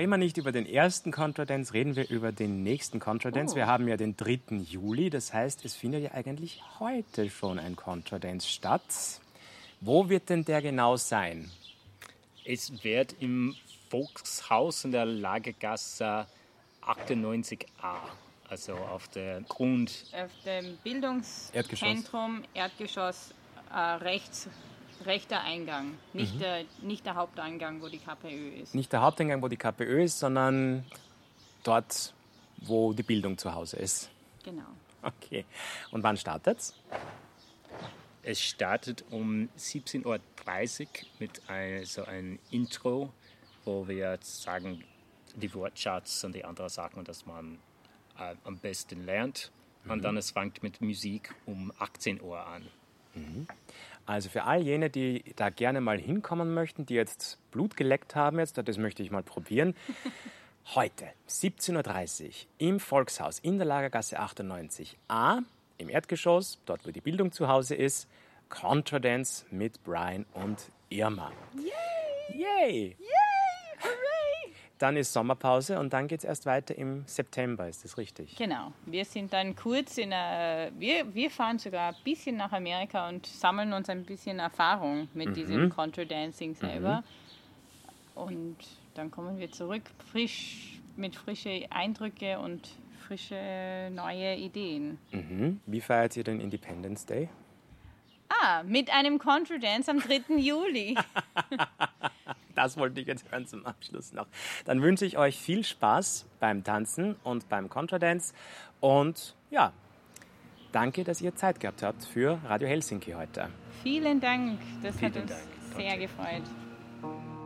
reden wir nicht über den ersten Contra-Dance, reden wir über den nächsten Contra-Dance. Wir haben ja den 3. Juli, das heißt, es findet ja eigentlich heute schon ein Contra-Dance statt. Wo wird denn der genau sein? Es wird im Volkshaus in der Lagergasse 98a, also auf der Auf dem Bildungszentrum, Erdgeschoss, rechter Eingang, nicht der Haupteingang, wo die KPÖ ist. Nicht der Haupteingang, wo die KPÖ ist, sondern dort, wo die Bildung zu Hause ist. Genau. Okay. Und wann startet's? Es startet um 17:30 Uhr mit einem Intro, wo wir sagen, die Wortschatz und die anderen Sachen, dass man am besten lernt. Und dann es fängt mit Musik um 18 Uhr an. Also für all jene, die da gerne mal hinkommen möchten, die jetzt Blut geleckt haben, das möchte ich mal probieren. Heute, 17:30 Uhr, im Volkshaus in der Lagergasse 98a, im Erdgeschoss, dort wo die Bildung zu Hause ist, Contra-Dance mit Brian und Irma. Yay! Yay! Yay! Hooray! Dann ist Sommerpause und dann geht es erst weiter im September, ist das richtig? Genau. Wir sind dann kurz wir fahren sogar ein bisschen nach Amerika und sammeln uns ein bisschen Erfahrung mit diesem Contra-Dancing selber. Und dann kommen wir zurück, mit frischen Eindrücken und frische neue Ideen. Wie feiert ihr den Independence Day? Mit einem Contra-Dance am 3. Juli. Das wollte ich jetzt hören zum Abschluss noch. Dann wünsche ich euch viel Spaß beim Tanzen und beim Contra-Dance. Und ja, danke, dass ihr Zeit gehabt habt für Radio Helsinki heute. Vielen Dank, das hat uns sehr gefreut.